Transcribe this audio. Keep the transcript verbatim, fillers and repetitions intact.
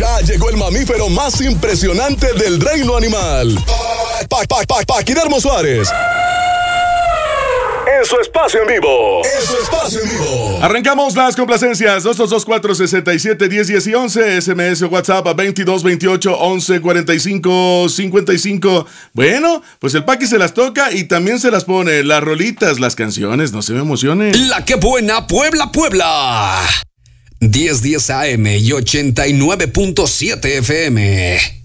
Ya llegó el mamífero más impresionante del reino animal. Pa, pa, pa, Paquidermo Suárez. En su espacio en vivo. En su espacio en vivo. Arrancamos las complacencias. Dos dos dos cuatro seis siete uno cero y once. S M S o WhatsApp a veintidós veintiocho once cuarenta y cinco cincuenta y cinco. Bueno, pues el Paqui se las toca y también se las pone. Las rolitas, las canciones, no se me emocionen. La que buena, Puebla, Puebla. diez diez A M y ochenta y nueve punto siete F M.